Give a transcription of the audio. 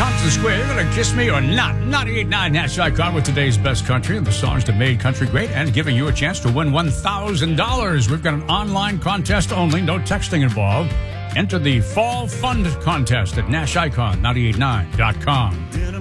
Thompson Square, you're going to kiss me or not? 98.9 Nash Icon with today's best country and the songs that made country great and giving you a chance to win $1,000. We've got an online contest only, no texting involved. Enter the Fall Fund Contest at NashIcon989.com.